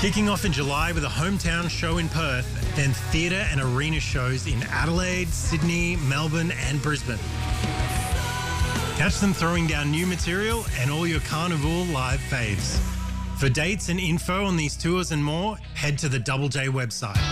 Kicking off in July with a hometown show in Perth, then theatre and arena shows in Adelaide, Sydney, Melbourne and Brisbane. Catch them throwing down new material and all your Carnival live faves. For dates and info on these tours and more, head to the Double J website.